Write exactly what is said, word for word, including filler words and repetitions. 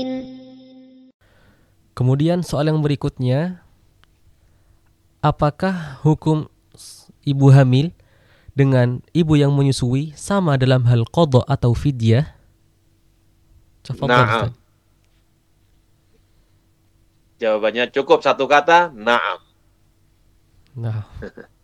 Kemudian soal yang berikutnya, apakah hukum ibu hamil dengan ibu yang menyusui sama dalam hal qadha atau fidyah? Tafadhal Naam. Ustaz. Jawabannya cukup satu kata, naam. Nah,